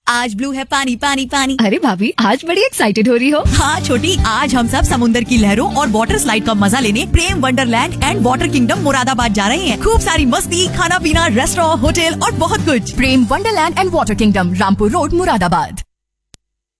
आज ब्लू है पानी पानी पानी। अरे भाभी, आज बड़ी एक्साइटेड हो रही हो। हाँ छोटी, आज हम सब समुंदर की लहरों और वाटर स्लाइड का मजा लेने प्रेम Wonderland and water kingdom Moradabad जा रहे हैं। खूब सारी मस्ती, खाना पीना, रेस्टोरेंट, होटल और बहुत कुछ। प्रेम Wonderland and water kingdom, Rampur road, Moradabad.